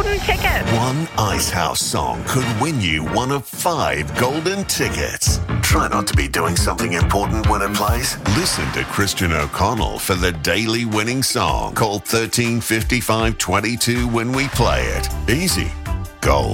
golden tickets. One Icehouse song could win you one of 5 golden tickets. Try not to be doing something important when it plays. Listen to Christian O'Connell for the daily winning song. Call 135522 when we play it. Easy. Gold.